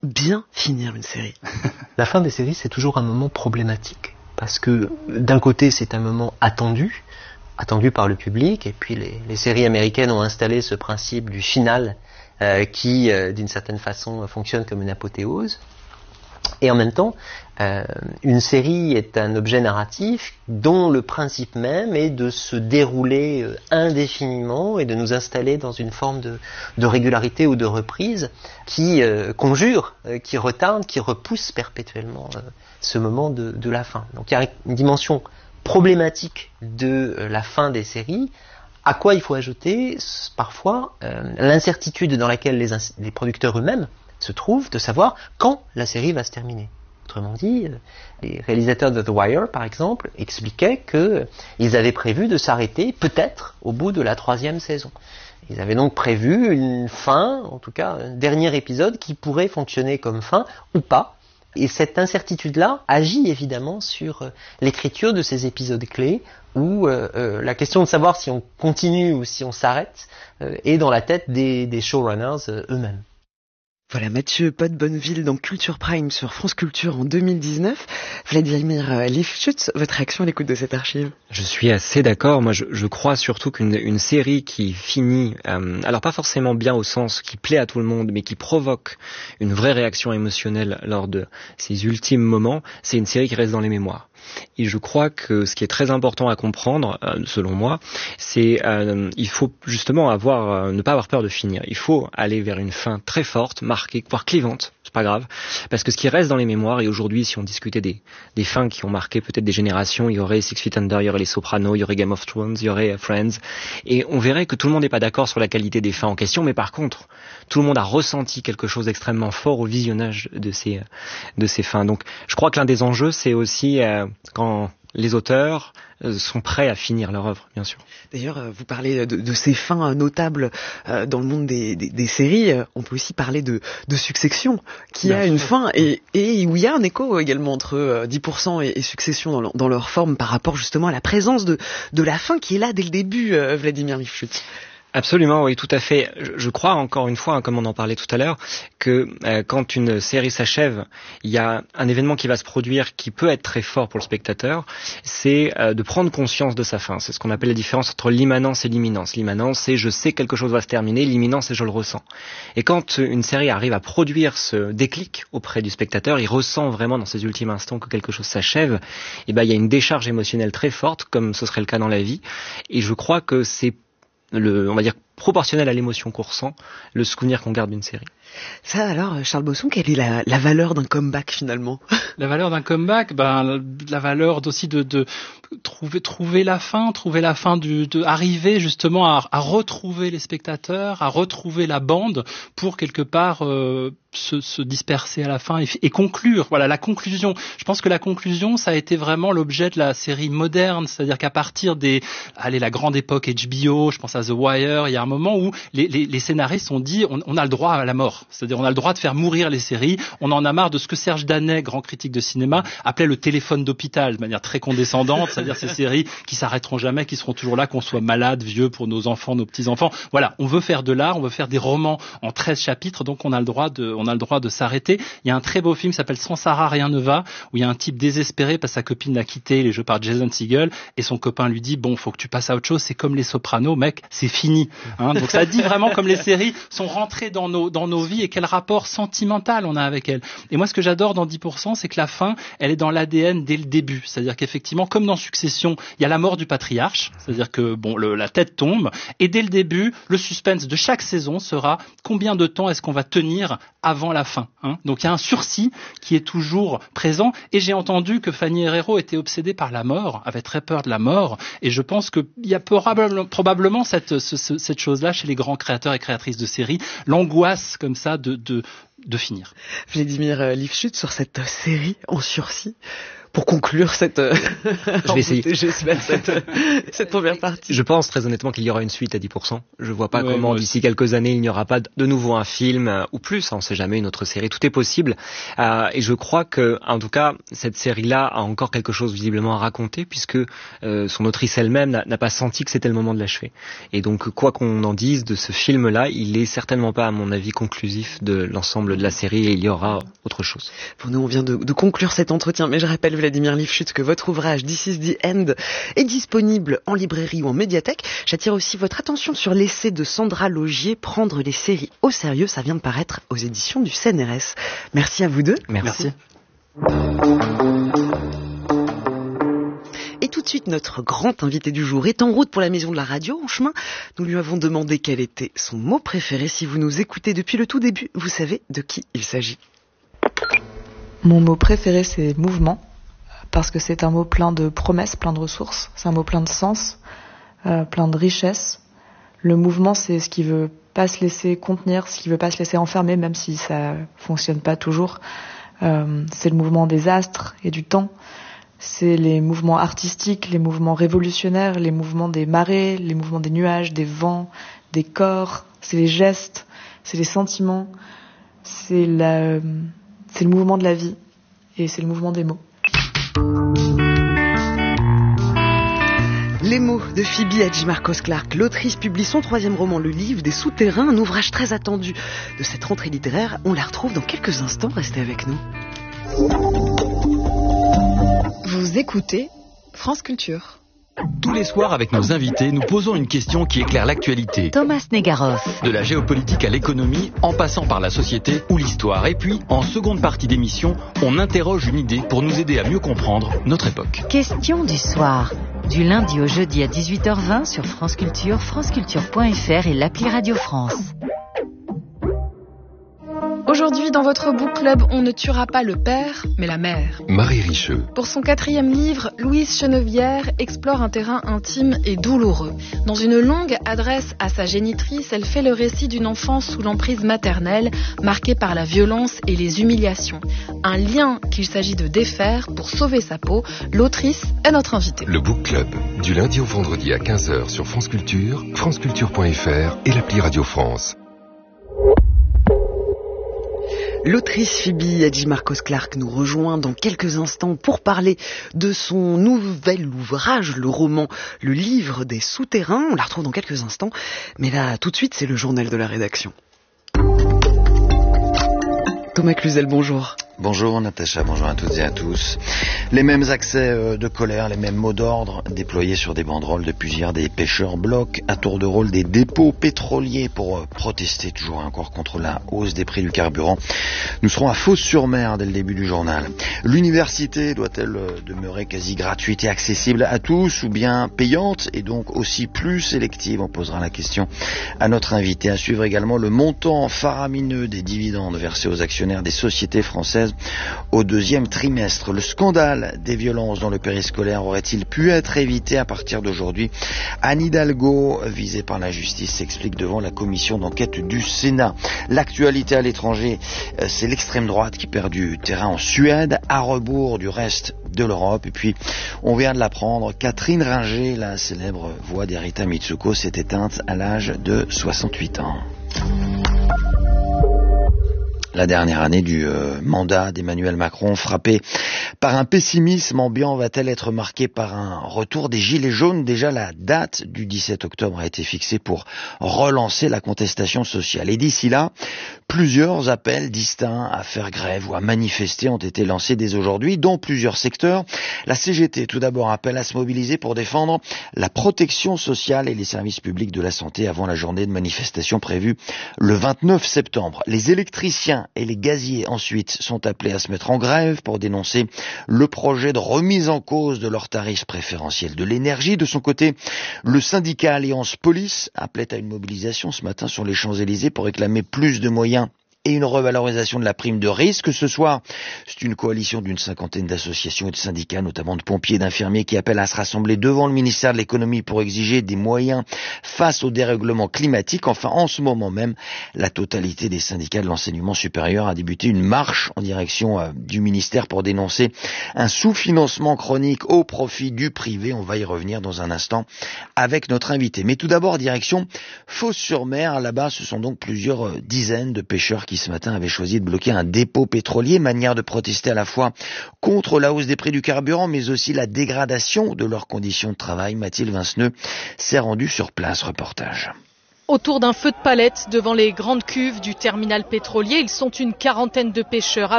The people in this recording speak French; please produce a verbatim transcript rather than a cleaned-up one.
bien finir une série? La fin des séries, c'est toujours un moment problématique. Parce que d'un côté, c'est un moment attendu, attendu par le public, et puis les, les séries américaines ont installé ce principe du final euh, qui, euh, d'une certaine façon, fonctionne comme une apothéose. Et en même temps, euh, une série est un objet narratif dont le principe même est de se dérouler euh, indéfiniment et de nous installer dans une forme de, de régularité ou de reprise qui euh, conjure, euh, qui retarde, qui repousse perpétuellement euh, ce moment de, de la fin. Donc il y a une dimension problématique de euh, la fin des séries, à quoi il faut ajouter parfois euh, l'incertitude dans laquelle les, ins- les producteurs eux-mêmes se trouvent de savoir quand la série va se terminer. Autrement dit, les réalisateurs de The Wire, par exemple, expliquaient qu'ils avaient prévu de s'arrêter peut-être au bout de la troisième saison. Ils avaient donc prévu une fin, en tout cas un dernier épisode qui pourrait fonctionner comme fin ou pas. Et cette incertitude-là agit évidemment sur l'écriture de ces épisodes clés où euh, euh, la question de savoir si on continue ou si on s'arrête euh, est dans la tête des, des showrunners euh, eux-mêmes. Voilà, Mathieu Pot-Bonneville dans Culture Prime sur France Culture en deux mille dix-neuf. Vladimir Lifshutz, votre réaction à l'écoute de cette archive? Je suis assez d'accord. Moi, je, je crois surtout qu'une une série qui finit, euh, alors pas forcément bien au sens qui plaît à tout le monde, mais qui provoque une vraie réaction émotionnelle lors de ces ultimes moments, c'est une série qui reste dans les mémoires. Et je crois que ce qui est très important à comprendre, euh, selon moi, c'est euh, il faut justement avoir euh, ne pas avoir peur de finir. Il faut aller vers une fin très forte, marquée, voire clivante. C'est pas grave, parce que ce qui reste dans les mémoires, et aujourd'hui, si on discutait des des fins qui ont marqué peut-être des générations, il y aurait Six Feet Under, il y aurait Les Sopranos, il y aurait Game of Thrones, il y aurait Friends, et on verrait que tout le monde n'est pas d'accord sur la qualité des fins en question, mais par contre, tout le monde a ressenti quelque chose d'extrêmement fort au visionnage de ces de ces fins. Donc, je crois que l'un des enjeux, c'est aussi euh, quand les auteurs euh, sont prêts à finir leur œuvre, bien sûr. D'ailleurs, euh, vous parlez de, de ces fins notables euh, dans le monde des, des, des séries. Euh, on peut aussi parler de, de Succession, qui bien a sûr. Une fin et, et où il y a un écho également entre euh, dix pour cent et, et Succession dans, dans leur forme par rapport justement à la présence de, de la fin qui est là dès le début, euh, Vladimir Lifshutz. Absolument, oui, tout à fait. Je, je crois encore une fois, hein, comme on en parlait tout à l'heure, que euh, quand une série s'achève, il y a un événement qui va se produire qui peut être très fort pour le spectateur, c'est euh, de prendre conscience de sa fin. C'est ce qu'on appelle la différence entre l'immanence et l'imminence. L'immanence, c'est je sais que quelque chose va se terminer, l'imminence, c'est je le ressens. Et quand une série arrive à produire ce déclic auprès du spectateur, il ressent vraiment dans ses ultimes instants que quelque chose s'achève, et ben il y a une décharge émotionnelle très forte, comme ce serait le cas dans la vie. Et je crois que c'est le, on va dire, proportionnel à l'émotion qu'on ressent, le souvenir qu'on garde d'une série. Ça alors, Charles Bosson, quelle est la, la valeur d'un comeback finalement? La valeur d'un comeback, ben la valeur aussi de, de trouver trouver la fin, trouver la fin du, de arriver justement à, à retrouver les spectateurs, à retrouver la bande pour quelque part euh, se, se disperser à la fin et, et conclure. Voilà la conclusion. Je pense que la conclusion, ça a été vraiment l'objet de la série moderne, c'est-à-dire qu'à partir des, allez, la grande époque H B O, je pense à The Wire, il y a un moment où les, les, les scénaristes ont dit on, on a le droit à la mort. C'est-à-dire on a le droit de faire mourir les séries. On en a marre de ce que Serge Danet, grand critique de cinéma, appelait le téléphone d'hôpital, de manière très condescendante, c'est-à-dire ces séries qui s'arrêteront jamais, qui seront toujours là, qu'on soit malade, vieux pour nos enfants, nos petits-enfants. Voilà, on veut faire de l'art, on veut faire des romans en treize chapitres, donc on a le droit de, on a le droit de s'arrêter. Il y a un très beau film qui s'appelle Sans Sarah, rien ne va, où il y a un type désespéré parce que sa copine l'a quitté, il est joué par Jason Segel, et son copain lui dit bon, faut que tu passes à autre chose, c'est comme les Sopranos, mec, c'est fini. Hein, donc ça dit vraiment comme les séries sont rentrées dans nos, dans nos vies et quel rapport sentimental on a avec elles. Et moi, ce que j'adore dans dix pour cent, c'est que la fin, elle est dans l'A D N dès le début. C'est-à-dire qu'effectivement, comme dans Succession, il y a la mort du patriarche. C'est-à-dire que bon, le, la tête tombe. Et dès le début, le suspense de chaque saison sera combien de temps est-ce qu'on va tenir avant la fin. Hein, donc il y a un sursis qui est toujours présent. Et j'ai entendu que Fanny Herrero était obsédée par la mort, avait très peur de la mort. Et je pense qu'il y a probablement, probablement cette, ce, ce, cette chose-là chez les grands créateurs et créatrices de séries, l'angoisse comme ça de, de, de finir. Vladimir Lifshutz, sur cette série en sursis, pour conclure cette, euh, je vais essayer. J'espère cette, cette première partie. Je pense très honnêtement qu'il y aura une suite à dix pour cent. Je vois pas ouais, comment ouais. d'ici quelques années il n'y aura pas de nouveau un film euh, ou plus, hein, on sait jamais, une autre série. Tout est possible. Euh, et je crois que, en tout cas, cette série-là a encore quelque chose visiblement à raconter puisque euh, son autrice elle-même n'a, n'a pas senti que c'était le moment de l'achever. Et donc, quoi qu'on en dise de ce film-là, il est certainement pas, à mon avis, conclusif de l'ensemble de la série et il y aura autre chose. Pour nous, on vient de, de conclure cet entretien, mais je rappelle, Vladimir Lifshitz, que votre ouvrage This is the End est disponible en librairie ou en médiathèque. J'attire aussi votre attention sur l'essai de Sandra Logier, Prendre les séries au sérieux. Ça vient de paraître aux éditions du C N R S. Merci à vous deux. Merci. Et tout de suite, notre grand invité du jour est en route pour la maison de la radio. En chemin, nous lui avons demandé quel était son mot préféré. Si vous nous écoutez depuis le tout début, vous savez de qui il s'agit. Mon mot préféré, c'est mouvement, parce que c'est un mot plein de promesses, plein de ressources. C'est un mot plein de sens, euh, plein de richesse. Le mouvement, c'est ce qui veut pas se laisser contenir, ce qui veut pas se laisser enfermer, même si ça fonctionne pas toujours. Euh, c'est le mouvement des astres et du temps. C'est les mouvements artistiques, les mouvements révolutionnaires, les mouvements des marées, les mouvements des nuages, des vents, des corps. C'est les gestes, c'est les sentiments, c'est la... C'est le mouvement de la vie et c'est le mouvement des mots. Les mots de Phoebe Hadjimarkos-Clarke. L'autrice publie son troisième roman, Le Livre des Souterrains, un ouvrage très attendu de cette rentrée littéraire. On la retrouve dans quelques instants. Restez avec nous. Vous écoutez France Culture. Tous les soirs, avec nos invités, nous posons une question qui éclaire l'actualité. Thomas Negaroff. De la géopolitique à l'économie, en passant par la société ou l'histoire. Et puis, en seconde partie d'émission, on interroge une idée pour nous aider à mieux comprendre notre époque. Question du soir. Du lundi au jeudi à dix-huit heures vingt sur France Culture, franceculture point f r et l'appli Radio France. Aujourd'hui, dans votre book club, on ne tuera pas le père, mais la mère. Marie Richeux. Pour son quatrième livre, Louise Chenevière explore un terrain intime et douloureux. Dans une longue adresse à sa génitrice, elle fait le récit d'une enfance sous l'emprise maternelle, marquée par la violence et les humiliations. Un lien qu'il s'agit de défaire pour sauver sa peau. L'autrice est notre invitée. Le book club, du lundi au vendredi à quinze heures sur France Culture, franceculture point f r et l'appli Radio France. L'autrice Phoebe Hadjimarkos-Clarke nous rejoint dans quelques instants pour parler de son nouvel ouvrage, le roman Le Livre des Souterrains. On la retrouve dans quelques instants, mais là, tout de suite, c'est le journal de la rédaction. Thomas Cluzel, bonjour. Bonjour Natacha, bonjour à toutes et à tous. Les mêmes accès de colère, les mêmes mots d'ordre déployés sur des banderoles depuis hier. Des pêcheurs bloquent à tour de rôle des dépôts pétroliers pour protester toujours encore contre la hausse des prix du carburant. Nous serons à Fos-sur-Mer dès le début du journal. L'université doit-elle demeurer quasi gratuite et accessible à tous ou bien payante et donc aussi plus sélective? On posera la question à notre invité. À suivre également le montant faramineux des dividendes versés aux actionnaires des sociétés françaises au deuxième trimestre. Le scandale des violences dans le périscolaire aurait-il pu être évité à partir d'aujourd'hui? Anne Hidalgo, visée par la justice, s'explique devant la commission d'enquête du Sénat. L'actualité à l'étranger, c'est l'extrême droite qui perd du terrain en Suède, à rebours du reste de l'Europe. Et puis, on vient de l'apprendre, Catherine Ringer, la célèbre voix d'Erita Mitsuko, s'est éteinte à l'âge de soixante-huit ans. La dernière année du euh, mandat d'Emmanuel Macron, frappée par un pessimisme ambiant, va-t-elle être marquée par un retour des Gilets jaunes? Déjà, la date du dix-sept octobre a été fixée pour relancer la contestation sociale. Et d'ici là, plusieurs appels distincts à faire grève ou à manifester ont été lancés dès aujourd'hui, dont plusieurs secteurs. La C G T, tout d'abord, appelle à se mobiliser pour défendre la protection sociale et les services publics de la santé avant la journée de manifestation prévue le vingt-neuf septembre. Les électriciens et les gaziers ensuite sont appelés à se mettre en grève pour dénoncer le projet de remise en cause de leurs tarifs préférentiels de l'énergie. De son côté, le syndicat Alliance Police appelait à une mobilisation ce matin sur les Champs-Élysées pour réclamer plus de moyens et une revalorisation de la prime de risque. Ce soir, c'est une coalition d'une cinquantaine d'associations et de syndicats, notamment de pompiers et d'infirmiers, qui appellent à se rassembler devant le ministère de l'économie pour exiger des moyens face au dérèglement climatique. Enfin, en ce moment même, la totalité des syndicats de l'enseignement supérieur a débuté une marche en direction euh, du ministère pour dénoncer un sous-financement chronique au profit du privé. On va y revenir dans un instant avec notre invité. Mais tout d'abord, direction Fos-sur-Mer. Là-bas, ce sont donc plusieurs euh, dizaines de pêcheurs qui ce matin avaient choisi de bloquer un dépôt pétrolier, manière de protester à la fois contre la hausse des prix du carburant, mais aussi la dégradation de leurs conditions de travail. Mathilde Vinceneux s'est rendue sur place. Reportage. Autour d'un feu de palette devant les grandes cuves du terminal pétrolier, ils sont une quarantaine de pêcheurs